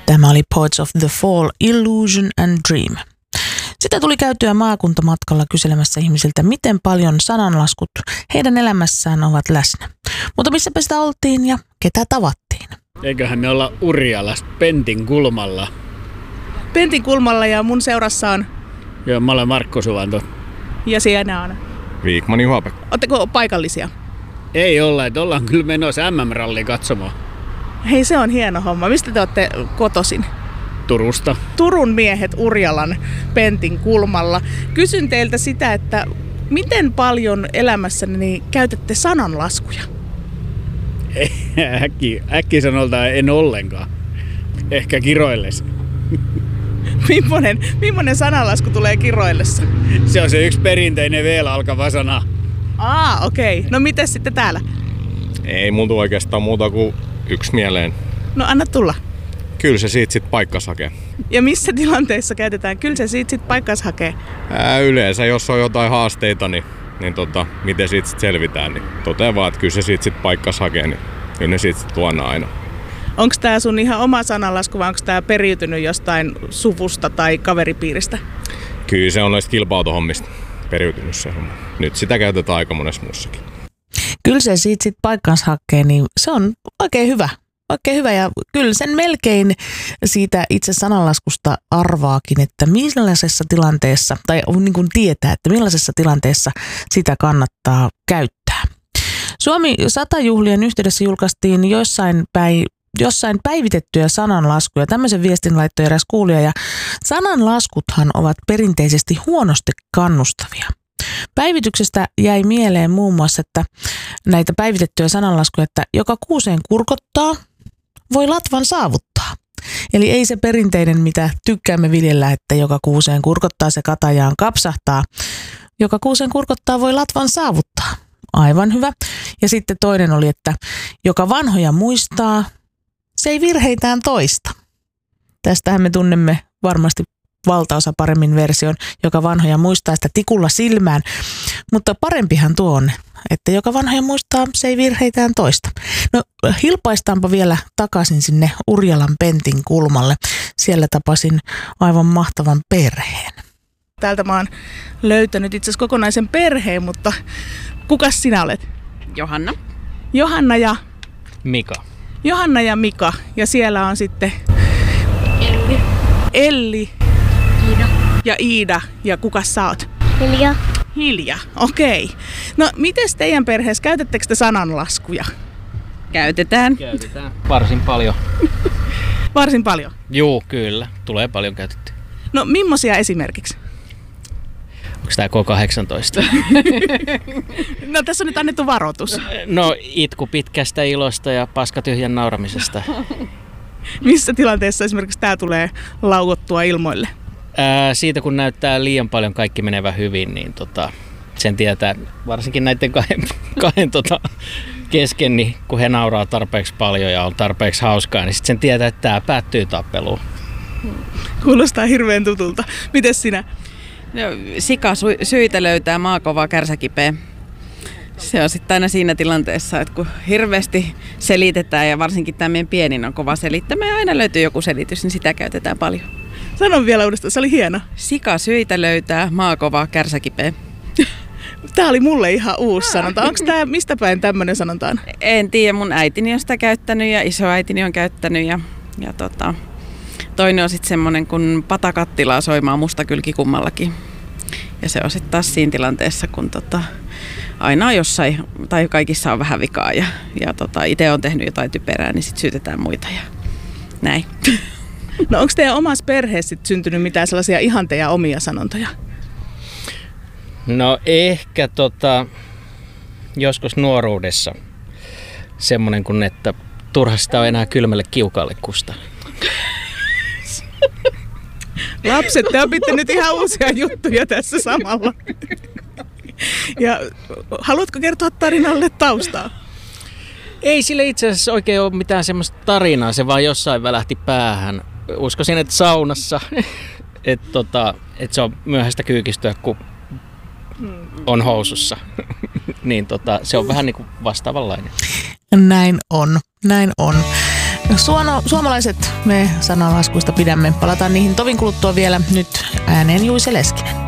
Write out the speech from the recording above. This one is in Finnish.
Tämä oli Poets of the Fall, Illusion and Dream. Sitä tuli käytyä maakuntamatkalla kyselemässä ihmisiltä, miten paljon sananlaskut heidän elämässään ovat läsnä. Mutta missäpä sitä oltiin ja ketä tavattiin? Eiköhän me olla Urjalassa Pentin kulmalla. Pentin kulmalla ja mun seurassa on... Joo, mä olen Markku Suvanto. Ja siinä on... Viikmani Huopek. Ootteko paikallisia? Ei olla, että ollaan kyllä menossa MM-rallia katsomaan. Hei, se on hieno homma. Mistä te olette kotoisin? Turusta. Turun miehet Urjalan Pentin kulmalla. Kysyn teiltä sitä, että miten paljon elämässäni käytätte sananlaskuja? Äkkisanolta en ollenkaan. Ehkä kiroilles. Millainen sananlasku tulee kiroillessa? Se on se yksi perinteinen vielä alkava sana. Okei. No mites sitten täällä? Ei multa oikeastaan muuta kuin yksi mieleen. No anna tulla. Kyllä se siitä sit paikkas hakee. Ja missä tilanteissa käytetään? Kyllä se siitä sit paikkas hakee. Yleensä jos on jotain haasteita, niin miten siitä sit selvitään, niin totean vaan, että kyllä se siitä sit paikkas hakee, niin kyllä ne siitä sit luonaa aina. Onko tää sun ihan oma sananlasku vai onko tää periytynyt jostain suvusta tai kaveripiiristä? Kyllä se on noista kilpa-autohommista periytynyt se homma. Nyt sitä käytetään aika monessa muussakin. Kyllä se siitä sit paikkansa hakee, niin se on oikein hyvä. Oikein hyvä ja kyllä sen melkein siitä itse sananlaskusta arvaakin, että millaisessa tilanteessa, tai niin kuin tietää, että millaisessa tilanteessa sitä kannattaa käyttää. Suomi 100-juhlien yhteydessä julkaistiin jossain päivitettyjä sananlaskuja. Tämmöisen viestin laittoi eräs kuulija ja sananlaskuthan ovat perinteisesti huonosti kannustavia. Päivityksestä jäi mieleen muun muassa, että näitä päivitettyjä sananlaskuja, että joka kuuseen kurkottaa, voi latvan saavuttaa. Eli ei se perinteinen, mitä tykkäämme viljellä, että joka kuuseen kurkottaa, se katajaan kapsahtaa. Joka kuuseen kurkottaa, voi latvan saavuttaa. Aivan hyvä. Ja sitten toinen oli, että joka vanhoja muistaa, se ei virheitään toista. Tästähän me tunnemme varmasti valtaosa paremmin version, joka vanhoja muistaa sitä tikulla silmään. Mutta parempihan tuo on, että joka vanhoja muistaa, se ei virheitään toista. No hilpaistaanpa vielä takaisin sinne Urjalan Pentin kulmalle. Siellä tapasin aivan mahtavan perheen. Täältä mä oon löytänyt itse asiassa kokonaisen perheen, mutta kukas sinä olet? Johanna. Johanna ja... Mika. Johanna ja Mika. Ja siellä on sitten... Elli. Iida. Ja Iida. Ja kukas sä oot? Hilja. Hilja, okei. No, mites teidän perheessä, käytättekö te sananlaskuja? Käytetään. Varsin paljon. Varsin paljon? Juu, kyllä. Tulee paljon käytetty. No, millaisia esimerkiksi? Onko tää K18? No, tässä on nyt annettu varoitus. No, itku pitkästä ilosta ja paska tyhjän nauramisesta. Missä tilanteessa esimerkiksi tää tulee laukottua ilmoille? Siitä kun näyttää liian paljon kaikki menevä hyvin, niin sen tietää varsinkin näiden kahden kesken, niin kun he nauraa tarpeeksi paljon ja on tarpeeksi hauskaa, niin sitten sen tietää, että tämä päättyy tappeluun. Kuulostaa hirveän tutulta. Mites sinä? No, sika syitä löytää, maakova kärsäkipeä. Se on sitten aina siinä tilanteessa, että kun hirveästi selitetään ja varsinkin tämä meidän pienin on kova selittämään ja aina löytyy joku selitys, niin sitä käytetään paljon. Sanon vielä uudestaan, se oli hieno. Sika syitä löytää, maakova kärsäkipeä. Tää oli mulle ihan uusi sanonta. Onko tää mistä päin tämmönen sanontaan? En tiedä, mun äitini on sitä käyttänyt ja isoäitini on käyttänyt ja toinen on sitten semmonen, kun patakattilaa soimaa mustakylki kummallakin. Ja se on sitten taas siinä tilanteessa, kun aina on jossain, tai kaikissa on vähän vikaa ja itse on tehnyt jotain typerää, niin sitten syytetään muita ja näin. No onko teidän omassa perheessä syntynyt mitään sellaisia ihanteja omia sanontoja? No ehkä joskus nuoruudessa semmoinen kuin, että turha sitä on enää kylmälle kiukaalle kusta. Lapset, te opitte nyt ihan uusia juttuja tässä samalla. Ja haluatko kertoa tarinalle taustaa? Ei sille itse asiassa oikein ole mitään semmoista tarinaa, se vaan jossain välähti päähän. Uskoisin, että saunassa, että se on myöhäistä kyykistyä, kun on housussa. Niin se on vähän niin kuin vastaavanlainen. Näin on. Suomalaiset me sananlaskuista pidämme. Palataan niihin tovin kuluttua vielä. Nyt ääneen Juise Leskinen.